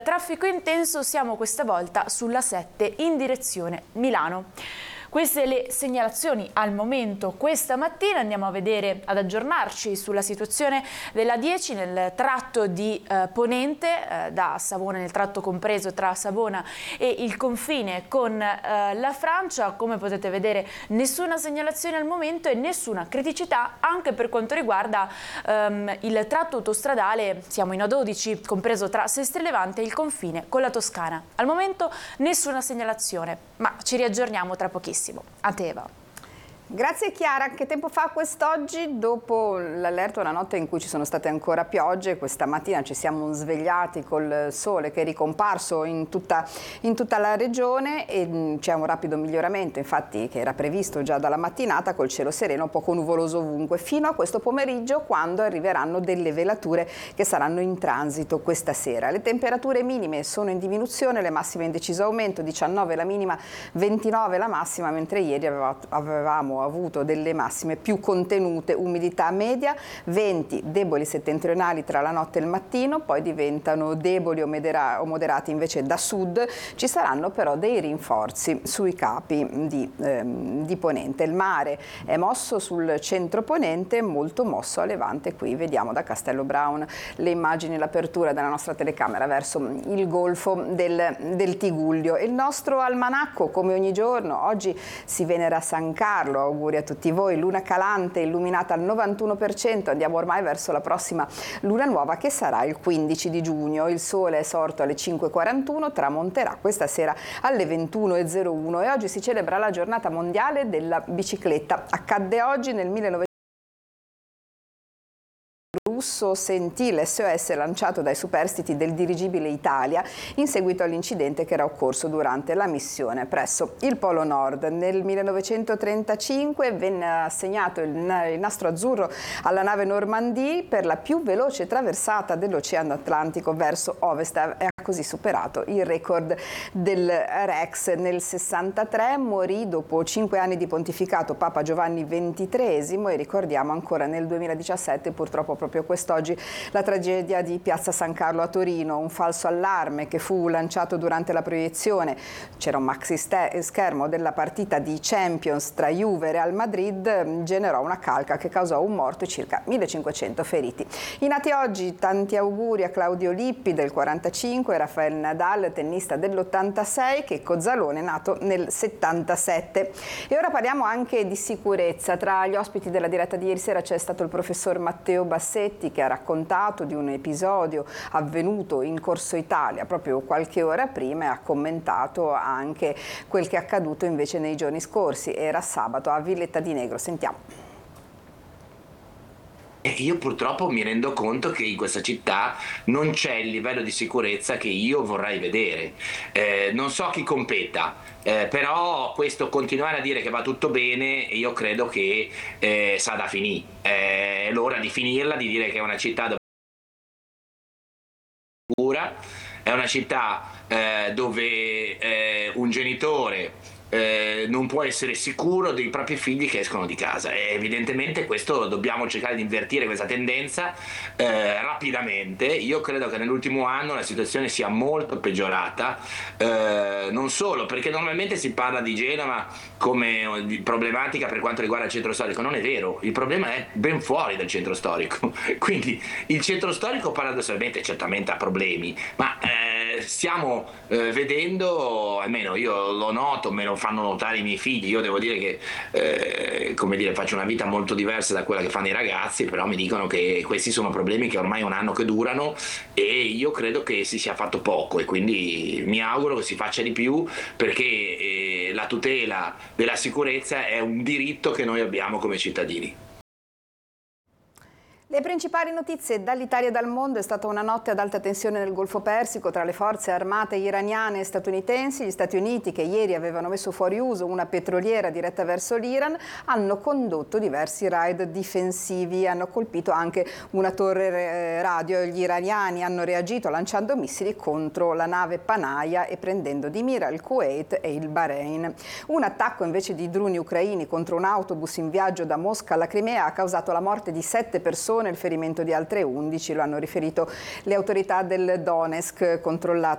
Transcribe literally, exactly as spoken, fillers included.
Traffico intenso, siamo questa volta sulla sette in direzione Milano. Queste le segnalazioni al momento questa mattina. Andiamo a vedere, ad aggiornarci sulla situazione della dieci nel tratto di eh, Ponente, eh, da Savona, nel tratto compreso tra Savona e il confine con eh, la Francia. Come potete vedere, nessuna segnalazione al momento e nessuna criticità anche per quanto riguarda ehm, il tratto autostradale. Siamo in A dodici, compreso tra Sestri Levante e il confine con la Toscana. Al momento nessuna segnalazione, ma ci riaggiorniamo tra pochissimo. A te, Eva. Grazie Chiara. Che tempo fa quest'oggi? Dopo l'allerta, una notte in cui ci sono state ancora piogge, questa mattina ci siamo svegliati col sole che è ricomparso in tutta, in tutta la regione e c'è un rapido miglioramento, infatti, che era previsto già dalla mattinata, col cielo sereno, poco nuvoloso ovunque, fino a questo pomeriggio, quando arriveranno delle velature che saranno in transito questa sera. Le temperature minime sono in diminuzione, le massime in deciso aumento, diciannove la minima, ventinove la massima, mentre ieri avevamo avuto delle massime più contenute, umidità media, venti deboli settentrionali tra la notte e il mattino, poi diventano deboli o, modera o moderati invece da sud. Ci saranno però dei rinforzi sui capi di, ehm, di Ponente. Il mare è mosso sul centro Ponente, molto mosso a levante. Qui vediamo da Castello Brown le immagini, l'apertura della nostra telecamera verso il golfo del, del Tigullio. Il nostro almanacco, come ogni giorno, oggi si venera San Carlo. Auguri a tutti voi. Luna calante, illuminata al novantuno per cento. Andiamo ormai verso la prossima luna nuova, che sarà il quindici di giugno. Il sole è sorto alle cinque e quarantuno, tramonterà questa sera alle ventuno e zero uno e oggi si celebra la giornata mondiale della bicicletta. Accadde oggi nel millenovecento. Russo sentì l'S O S lanciato dai superstiti del dirigibile Italia in seguito all'incidente che era occorso durante la missione presso il Polo Nord. Nel millenovecentotrentacinque venne assegnato il, il nastro azzurro alla nave Normandie per la più veloce traversata dell'Oceano Atlantico verso ovest e ha così superato il record del Rex. Nel sessantatré morì dopo cinque anni di pontificato Papa Giovanni ventitreesimo e ricordiamo ancora nel duemiladiciassette, purtroppo proprio quest'oggi, la tragedia di Piazza San Carlo a Torino, un falso allarme che fu lanciato durante la proiezione. C'era un maxi schermo della partita di Champions tra Juve e Real Madrid, generò una calca che causò un morto e circa millecinquecento feriti. I nati oggi, tanti auguri a Claudio Lippi del quarantacinque, Rafael Nadal, tennista dell'ottantasei, Checco Zalone, nato nel settantasette. E ora parliamo anche di sicurezza. Tra gli ospiti della diretta di ieri sera c'è stato il professor Matteo Bassetti, che ha raccontato di un episodio avvenuto in Corso Italia proprio qualche ora prima e ha commentato anche quel che è accaduto invece nei giorni scorsi. Era sabato a Villetta di Negro. Sentiamo. Io purtroppo mi rendo conto che in questa città non c'è il livello di sicurezza che io vorrei vedere. Eh, non so chi competa, eh, però questo continuare a dire che va tutto bene, io credo che eh, sa da finire. Eh, è l'ora di finirla, di dire che è una città dove è una città eh, dove eh, un genitore Eh, non può essere sicuro dei propri figli che escono di casa. E evidentemente questo dobbiamo cercare di invertire questa tendenza eh, rapidamente. Io credo che nell'ultimo anno la situazione sia molto peggiorata, eh, non solo perché normalmente si parla di Genova come di problematica per quanto riguarda il centro storico. Non è vero, il problema è ben fuori dal centro storico. Quindi il centro storico paradossalmente certamente ha problemi, ma eh, stiamo eh, vedendo, almeno io lo noto, me lo fanno notare i miei figli. Io devo dire che eh, come dire, faccio una vita molto diversa da quella che fanno i ragazzi, però mi dicono che questi sono problemi che ormai è un anno che durano e io credo che si sia fatto poco e quindi mi auguro che si faccia di più, perché eh, la tutela della sicurezza è un diritto che noi abbiamo come cittadini. Le principali notizie dall'Italia e dal mondo. È stata una notte ad alta tensione nel Golfo Persico tra le forze armate iraniane e statunitensi. Gli Stati Uniti, che ieri avevano messo fuori uso una petroliera diretta verso l'Iran, hanno condotto diversi raid difensivi, hanno colpito anche una torre radio. Gli iraniani hanno reagito lanciando missili contro la nave Panaia e prendendo di mira il Kuwait e il Bahrain. Un attacco invece di droni ucraini contro un autobus in viaggio da Mosca alla Crimea ha causato la morte di sette persone e il ferimento di altre undici, lo hanno riferito le autorità del Donetsk, controllato